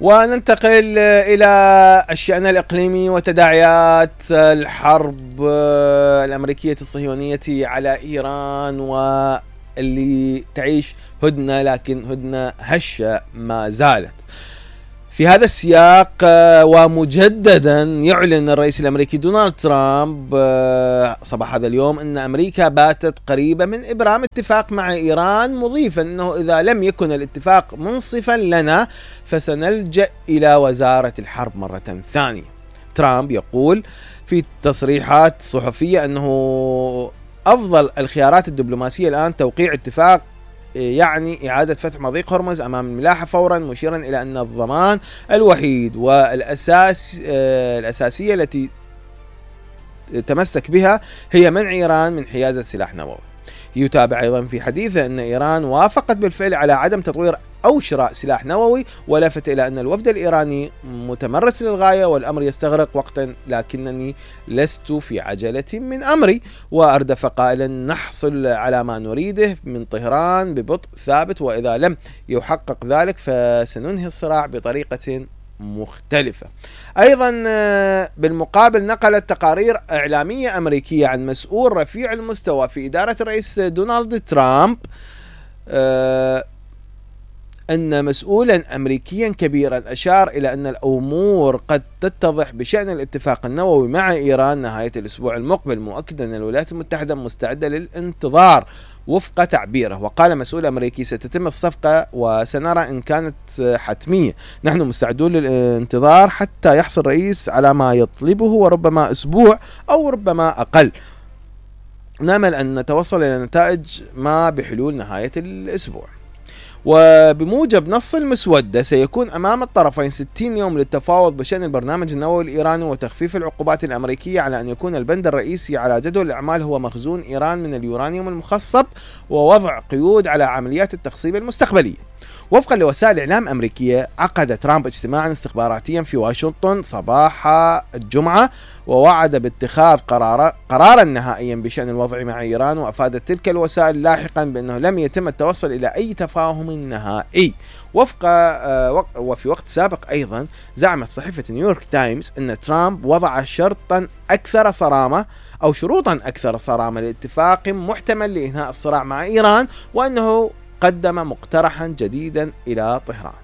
وننتقل إلى الشأن الإقليمي وتداعيات الحرب الأمريكية الصهيونية على إيران، واللي تعيش هدنة، لكن هدنة هشة ما زالت. في هذا السياق ومجددا يعلن الرئيس الأمريكي دونالد ترامب صباح هذا اليوم أن أمريكا باتت قريبة من إبرام اتفاق مع إيران، مضيفا أنه إذا لم يكن الاتفاق منصفا لنا فسنلجأ إلى وزارة الحرب مرة ثانية. ترامب يقول في تصريحات صحفية أنه أفضل الخيارات الدبلوماسية الآن توقيع اتفاق يعني إعادة فتح مضيق هرمز أمام الملاحة فورا، مشيرا إلى أن الضمان الوحيد والأساسية التي تمسك بها هي منع إيران من حيازة سلاح نووي. يتابع أيضا في حديثه أن إيران وافقت بالفعل على عدم تطوير أو شراء سلاح نووي، ولفت إلى أن الوفد الإيراني متمرس للغاية والأمر يستغرق وقتا، لكنني لست في عجلة من أمري. وأردف قائلا نحصل على ما نريده من طهران ببطء ثابت، وإذا لم يحقق ذلك فسننهي الصراع بطريقة مختلفة. أيضا بالمقابل نقلت تقارير إعلامية أمريكية عن مسؤول رفيع المستوى في إدارة الرئيس دونالد ترامب أن مسؤولا أمريكيا كبيرا أشار إلى أن الأمور قد تتضح بشأن الاتفاق النووي مع إيران نهاية الأسبوع المقبل، مؤكدا أن الولايات المتحدة مستعدة للانتظار وفق تعبيره. وقال مسؤول أمريكي ستتم الصفقة وسنرى إن كانت حتمية، نحن مستعدون للانتظار حتى يحصل الرئيس على ما يطلبه، وربما أسبوع أو ربما أقل. نأمل أن نتوصل إلى نتائج ما بحلول نهاية الأسبوع. وبموجب نص المسودة سيكون أمام الطرفين 60 يوم للتفاوض بشأن البرنامج النووي الإيراني وتخفيف العقوبات الأمريكية، على أن يكون البند الرئيسي على جدول الأعمال هو مخزون إيران من اليورانيوم المخصب ووضع قيود على عمليات التخصيب المستقبلية. وفقا لوسائل إعلام أمريكية، عقد ترامب اجتماعا استخباراتيا في واشنطن صباح الجمعة، ووعد باتخاذ قرارا نهائيا بشأن الوضع مع إيران. وأفادت تلك الوسائل لاحقا بأنه لم يتم التوصل إلى أي تفاهم نهائي. وفي وقت سابق أيضا زعمت صحيفة نيويورك تايمز أن ترامب وضع شروطا أكثر صرامة لاتفاق محتمل لإنهاء الصراع مع إيران، وأنه قدم مقترحا جديدا إلى طهران.